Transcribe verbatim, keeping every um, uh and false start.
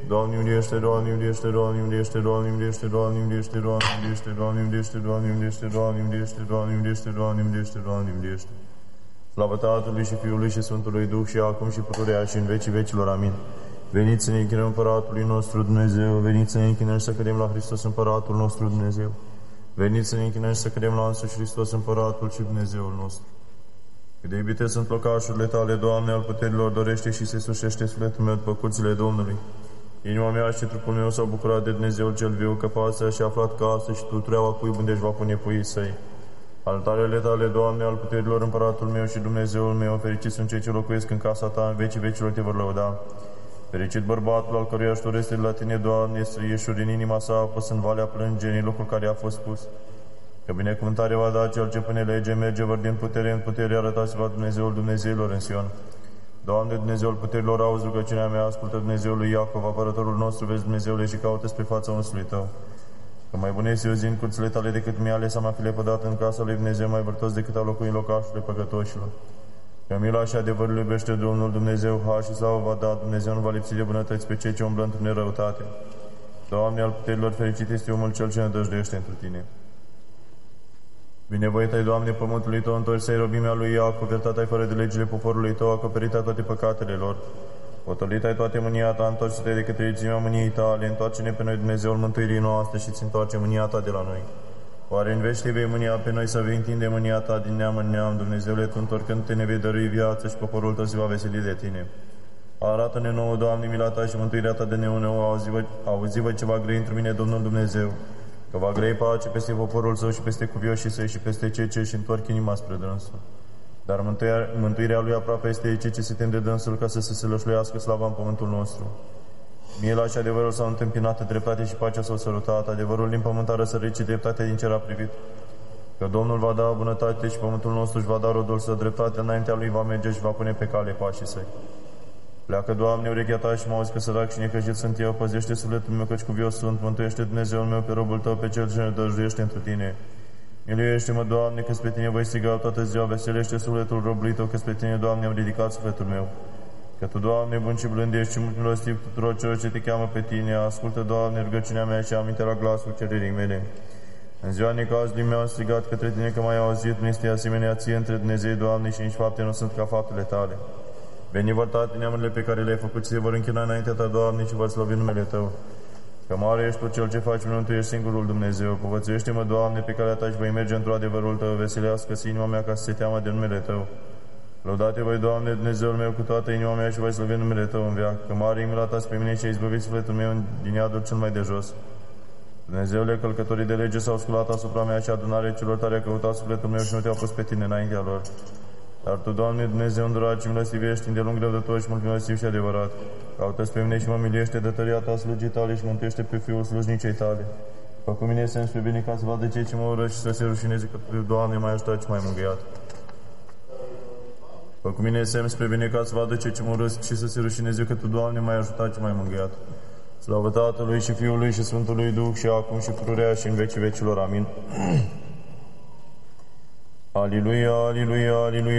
Doamne, miliește, Doamne, miliește, Doamne, miliește, Doamne, miliește, Doamne, miliește, Doamne, miliește, Doamne, miliește, Doamne, miliește, Doamne, miliește, Doamne, miliește, Doamne, miliește, Doamne, miliește. Slavă Tatălui și Fiului și Sfântului Duh și acum și pururea și în vecii vecilor. Amin. Veniți să ne închinăm Împăratului nostru Dumnezeu, veniți să ne închinăm și să credem la Hristos Împăratul nostru Dumnezeu. Veniți să ne închinăm și să credem la însuși Hristos Împăratul și Dumnezeul nostru. Cât de iubite sunt locașurile Tale, Doamne, al puterilor, dorește și se sușește sufletul meu după curțile Domnului. Inima mea și trupul meu s-au bucurat de Dumnezeu cel viu, că pasărea și-a aflat casă și tultureaua cuib unde își va pune puii săi. Altarele Tale, Doamne, al puterilor, Împăratul meu și Dumnezeul meu, fericiți sunt cei ce locuiesc în casa Ta, în vecii vecilor Te vor lăuda. Fericit bărbatul al căruia ajutor este de la Tine, Doamne, este ieșuri în inima sa, apăs în valea plângerii, locul care a fost pus. Că binecuvântare va da cel ce pune lege, merge vărdind putere în putere, arătați-vă Dumnezeul Dumnezeilor în Sion. Doamne, Dumnezeul puterilor, auzi rugăciunea mea, ascultă Dumnezeul lui Iacov, apărătorul nostru, vezi Dumnezeule și caută spre fața unsului Tău. Că mai bune este eu zi în curțile Tale decât mi-a ales să mă fi lepădat în casa lui Dumnezeu, mai vârtos decât a locui în locașurile păcătoșilor. Că mila și adevărul iubește Domnul Dumnezeu, har și slavă va da, Dumnezeu nu va lipsi de bunătăți pe cei ce umblă într-o nerăutate. Doamne, al puterilor, fericit este omul cel ce ne dăjduiește întru Tine. Binevoit ai, Doamne, pământului Tău, întorci să-i robimea lui Iacov, iertat ai fără de legile poporului Tău, acoperit ai toate păcatele lor. Potolit ai toate mânia Ta, întorci-te de către regimea mâniei Tale, întoarce-ne pe noi, Dumnezeul mântuirii noastre, și ți întoarce mânia Ta de la noi. Oare în veci te vei mânia pe noi, să vei întinde mânia Ta din neam în neam, Dumnezeule, Tu întorcând-te ne vei dărui viață și poporul Tău se va veseli de Tine. Arată-ne nouă, Doamne, mila Ta și mântuirea Ta de neunou, auzi-vă, auzi-vă ce va grei într mine Domnul Dumnezeu, că va grei pace peste poporul Său și peste cuvioșii Săi și peste cei ce își întorc inima spre Dânsul. Dar mântuirea, mântuirea Lui aproape este cei ce se tem de Dânsul, ca să se sălășluiască slava în pământul nostru. Mila și adevărul s-au întâmpinat, dreptate și pacea s-au sărutat, adevărul din pământ a răsărit și dreptatea din cer a privit. Că Domnul va da bunătate și pământul nostru își va da rodul său, dreptatea înaintea Lui va merge și va pune pe cale pașii Săi. Pleacă, Doamne, urechea Ta și mă auzi că sărac și necăjit sunt eu, păzește sufletul meu căci cuvios sunt, mântuiește Dumnezeul meu pe robul Tău, pe cel ce ne dăjduiește întru Tine. Miluiește-mă, Doamne, că spre Tine voi striga toată ziua, veselește sufletul robului Tău, că spre Tine, Doamne, am ridicat sufletul meu. Că Tu, Doamne, bun și blând ești și mult milostiv tuturor celor ce Te cheamă pe Tine, ascultă, Doamne, rugăciunea mea și aminte la glasul cererii mele. În ziua necazului meu am strigat către Tine că m-ai auzit, nu este asemenea Ție între Dumnezei, Doamne, și nici fapte nu sunt ca faptele Tale. Benivărtate neamurile pe care le-ai făcut, se vor închina înaintea Ta, Doamne, și vor slăvi numele Tău. Că mare ești Tu cel ce faci minuni, Tu ești singurul Dumnezeu. Povățuiește-mă, Doamne, pe calea Ta și voi merge într-o adevărul Tău, veselească-se inima mea ca să se teamă de numele Tău. Lăudate voi, Doamne, Dumnezeul meu, cu toată inima mea și voi slăvi numele Tău în veac. Că mare e mila Ta spre mine și ai izbăvit sufletul meu din iadul cel mai de jos. Dumnezeule, călcătorii de lege s-au sculat asupra mea și adunarea celor tare a căutat sufletul meu și nu Te-au pus pe Tine înaintea lor. Dar Tu, Doamne, Dumnezeu îndurat și milostiv ești, îndelung răbdător și mult milostiv și adevărat. Caută-ți pe mine și mă miliește de tăria Ta slujii Tale și mântuiește pe Fiul slujnicei Tale. Fă cu mine semn spre bine ca să vadă cei ce mă urăsc și să se rușineze că Tu, Doamne, m-ai ajutat și m-ai mângâiat. Fă cu mine semn spre bine ca să vadă cei ce mă urăsc și să se rușineze că Tu, Doamne, m-ai ajutat și m-ai mângâiat. Slavă Tatălui și Fiului și Sfântului Duh și acum și pururea și în vecii vecilor. Amin. Aliluia, aliluia, aliluia.